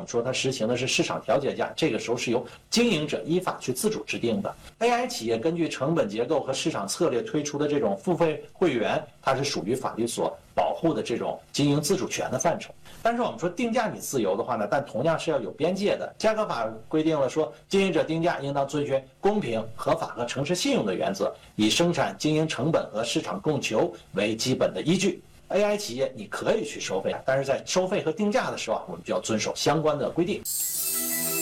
们说它实行的是市场调节价，这个时候是由经营者依法去自主制定的。AI 企业根据成本结构和市场策略推出的这种付费会员，它是属于法律所保护的这种经营自主权的范畴。但是我们说定价你自由的话呢，但同样是要有边界的。价格法规定了说，经营者定价应当遵循公平、合法和诚实信用的原则，以生产经营成本和市场供求为基本的依据。AI 企业你可以去收费，但是在收费和定价的时候，我们就要遵守相关的规定。